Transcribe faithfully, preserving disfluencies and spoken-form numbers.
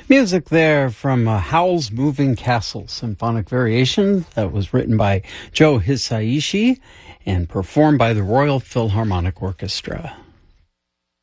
Music there from uh, Howl's Moving Castle Symphonic Variation that was written by Joe Hisaishi and performed by the Royal Philharmonic Orchestra.